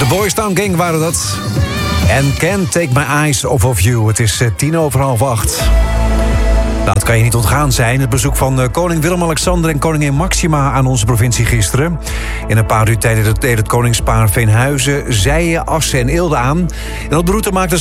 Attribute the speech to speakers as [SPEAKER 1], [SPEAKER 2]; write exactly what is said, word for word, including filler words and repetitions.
[SPEAKER 1] De Boys Town Gang waren dat. En Can't Take My Eyes Off of You. Het is uh, tien over half acht. Nou, het kan je niet ontgaan zijn. Het bezoek van uh, koning Willem-Alexander en koningin Maxima aan onze provincie gisteren. In een paar uur tijd deed het, deed het koningspaar Veenhuizen, Zeien, Assen en Eelde aan. En op de route maakten ze